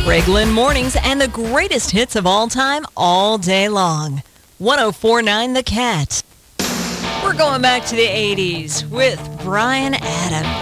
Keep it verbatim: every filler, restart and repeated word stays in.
Greg Lynn Mornings and the greatest hits of all time all day long. one oh four point nine The Cat. We're going back to the eighties with Bryan Adams.